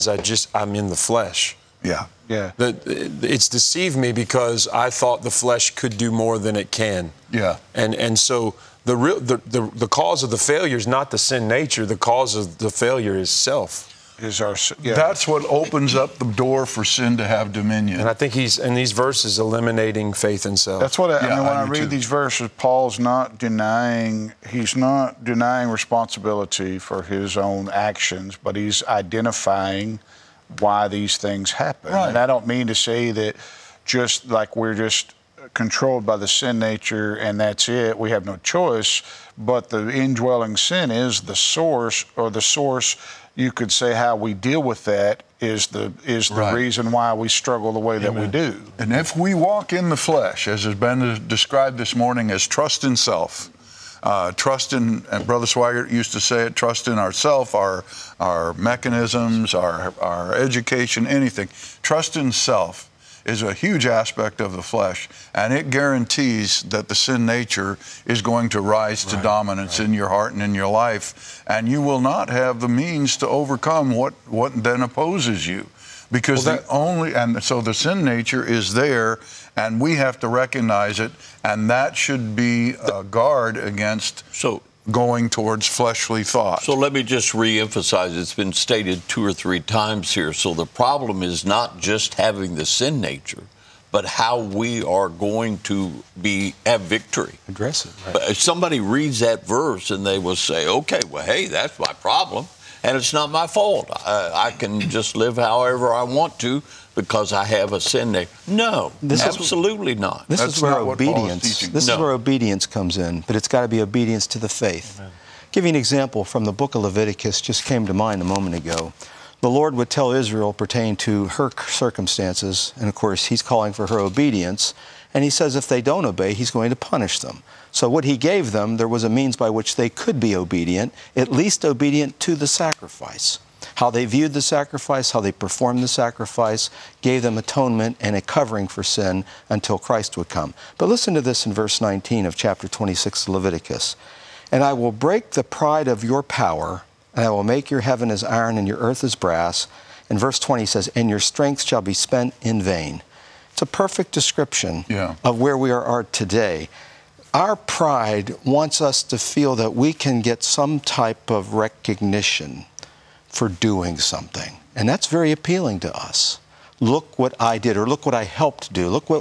I'm in the flesh. Yeah. Yeah. It's deceived me because I thought the flesh could do more than it can. Yeah. And so the cause of the failure is not the sin nature. The cause of the failure is self. That's what opens up the door for sin to have dominion. And I think he's, in these verses, eliminating faith in self. That's what I mean. When I do read too. these verses, Paul's not denying. He's not denying responsibility for his own actions, but he's identifying why these things happen. Right. And I don't mean to say that just like we're just controlled by the sin nature and that's it, we have no choice, but the indwelling sin is the source, or the source, you could say, how we deal with that is the Right. reason why we struggle the way that we do. And if we walk in the flesh, as has been described this morning as trust in self, trust in, and Brother Swigert used to say it, trust in ourself, our mechanisms, our education, anything. Trust in self is a huge aspect of the flesh, and it guarantees that the sin nature is going to rise to dominance in your heart and in your life, and you will not have the means to overcome what then opposes you. Because so the sin nature is there, and we have to recognize it, and that should be a guard against going towards fleshly thought. So let me just re-emphasize, it's been stated 2 or 3 times here. So the problem is not just having the sin nature, but how we are going to have victory. Address it. Right. But if somebody reads that verse and they will say, okay, well, hey, that's my problem, and it's not my fault. I can just live however I want to because I have a sin nature. No, absolutely not. This That's is where not what Paul is obedience. teaching. This is where obedience comes in, but it's got to be obedience to the faith. Amen. Give you an example from the book of Leviticus, just came to mind a moment ago. The Lord would tell Israel pertaining to her circumstances, and of course he's calling for her obedience, and he says if they don't obey, he's going to punish them. So what he gave them, there was a means by which they could be obedient, at least obedient to the sacrifice. How they viewed the sacrifice, how they performed the sacrifice, gave them atonement and a covering for sin until Christ would come. But listen to this in verse 19 of chapter 26 of Leviticus. And I will break the pride of your power, and I will make your heaven as iron and your earth as brass. And verse 20 says, and your strength shall be spent in vain. It's a perfect description of where we are today. Our pride wants us to feel that we can get some type of recognition for doing something. And that's very appealing to us. Look what I did, or look what I helped do. Look what